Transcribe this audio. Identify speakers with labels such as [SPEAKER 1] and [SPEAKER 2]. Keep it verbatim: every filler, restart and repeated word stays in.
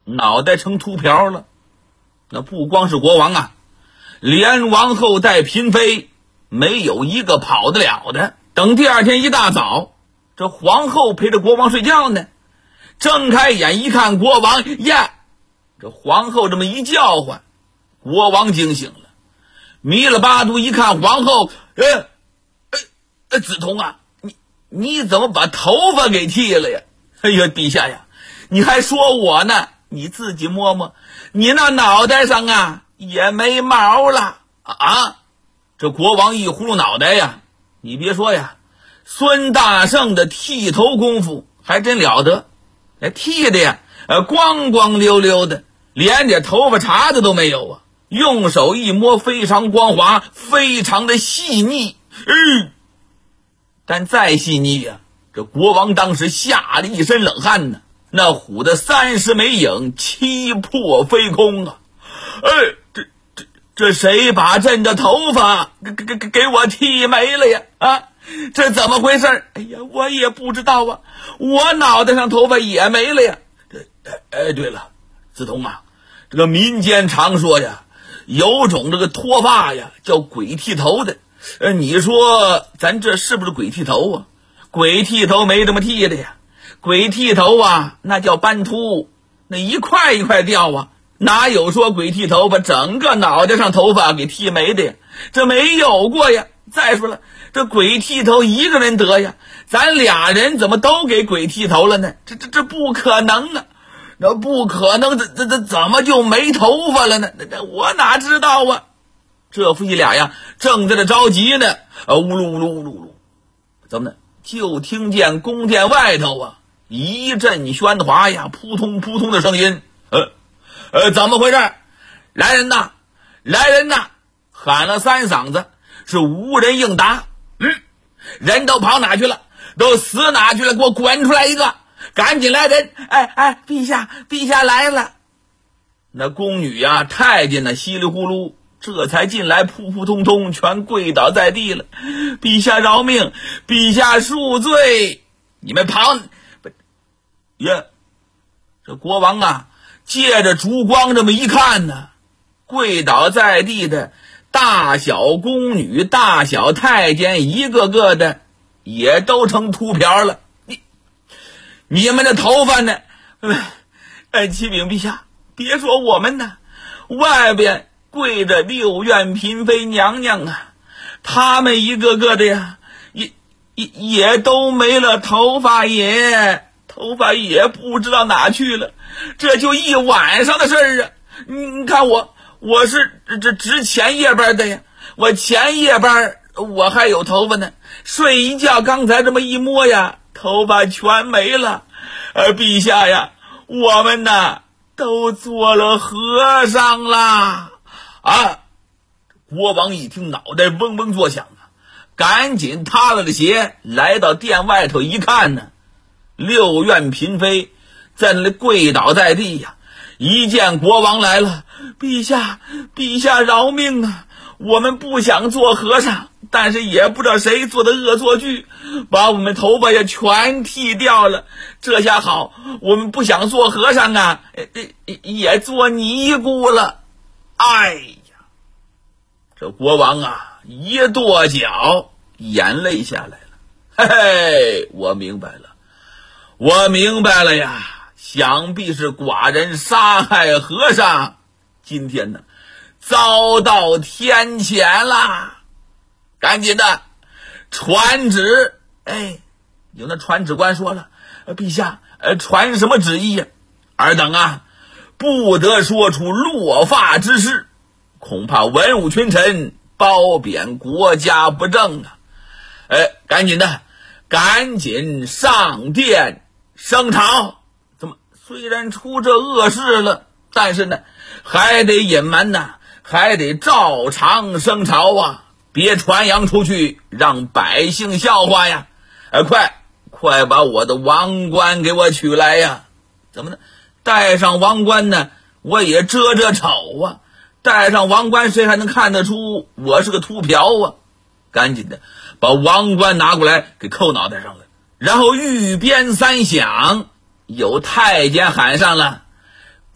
[SPEAKER 1] 脑袋成秃瓢了。那不光是国王啊，连王后带嫔妃没有一个跑得了的。等第二天一大早，这皇后陪着国王睡觉呢，睁开眼一看国王呀，这皇后这么一叫唤，国王惊醒了，迷了八度一看皇后，呃呃梓潼啊，你你怎么把头发给剃了呀？哎呀，陛下呀，你还说我呢，你自己摸摸，你那脑袋上啊也没毛了啊！这国王一呼噜脑袋呀，你别说呀，孙大圣的剃头功夫还真了得，哎，剃的呀，呃，光光溜溜的，连点头发茬子都没有啊！用手一摸，非常光滑，非常的细腻。嗯，但再细腻呀，这国王当时吓了一身冷汗呢，那唬得三十枚影七魄飞空啊！哎，这这这谁把朕的头发给给给给我剃没了呀？啊，这怎么回事？哎呀，我也不知道啊，我脑袋上头发也没了呀。这哎，对了，梓潼啊，这个民间常说呀，有种这个脱发呀叫鬼剃头的。呃，你说咱这是不是鬼剃头啊？鬼剃头没这么剃的呀，鬼剃头啊那叫斑秃，那一块一块掉啊，哪有说鬼剃头把整个脑袋上头发给剃没的呀？这没有过呀。再说了，这鬼剃头一个人得呀，咱俩人怎么都给鬼剃头了呢？这这这不可能啊，那不可能，这这这怎么就没头发了呢？那这我哪知道啊？这夫妻俩呀正在这着急呢，呃，呜噜呜噜呜噜呜噜，怎么呢？就听见宫殿外头啊一阵喧哗呀，扑通扑通的声音。呃呃，怎么回事？来人呐，来人呐！喊了三嗓子，是无人应答。嗯，人都跑哪去了？都死哪去了？给我滚出来一个！赶紧来人！哎哎，陛下，陛下来了！那宫女呀、太监呢，稀里呼噜这才进来，扑扑通通全跪倒在地了。陛下饶命，陛下恕罪！你们跑呀！这国王啊，借着烛光这么一看呢，跪倒在地的大小宫女、大小太监，一个个的也都成秃瓢了。你你们的头发呢？哎，启禀陛下，别说我们呢，外边跪着六院嫔妃娘娘啊，他们一个个的呀，也也也都没了头发，也头发也不知道哪去了。这就一晚上的事儿啊！你看我，我是这值前夜班的呀，我前夜班我还有头发呢，睡一觉刚才这么一摸呀，头发全没了。呃，陛下呀，我们呐都做了和尚啦！啊！国王一听，脑袋嗡嗡作响啊，赶紧踏了个鞋，来到殿外头一看呢，六院嫔妃在那里跪倒在地呀。一见国王来了，陛下，陛下饶命啊！我们不想做和尚，但是也不知道谁做的恶作剧，把我们头发也全剃掉了。这下好，我们不想做和尚啊，也做尼姑了。哎呀，这国王啊一跺脚，眼泪下来了。嘿嘿，我明白了，我明白了呀，想必是寡人杀害和尚，今天呢遭到天谴啦！赶紧的传旨。哎，有那传旨官说了，陛下，呃，传什么旨意呀？尔等啊，不得说出落发之事，恐怕文武群臣褒贬国家不正啊！哎，赶紧的，赶紧上殿升朝。怎么虽然出这恶事了，但是呢，还得隐瞒呐，还得照常升朝啊！别传扬出去，让百姓笑话呀！哎，快快把我的王冠给我取来呀！怎么呢？戴上王冠呢，我也遮遮丑啊！戴上王冠，谁还能看得出我是个秃瓢啊？赶紧的把王冠拿过来，给扣脑袋上了。然后御鞭三响，有太监喊上了：